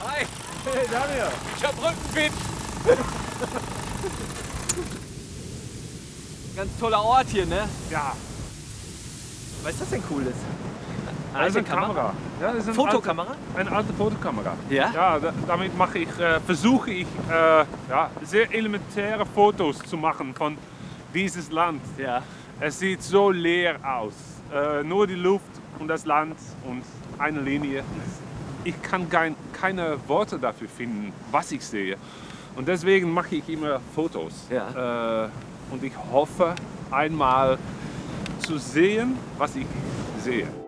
Hi. Hey Daniel. Ich hab Rückenwind. Ganz toller Ort hier, ne? Ja. Was ist das denn Cooles? Das ist eine Kamera. Ja, das ist eine Fotokamera? Eine alte Fotokamera. Ja? Ja, damit versuche ich ja, sehr elementäre Fotos zu machen von dieses Land. Ja. Es sieht so leer aus. Nur die Luft und das Land und eine Linie. Ich kann keine Worte dafür finden, was ich sehe. Und deswegen mache ich immer Fotos. Ja. Und ich hoffe einmal zu sehen, was ich sehe.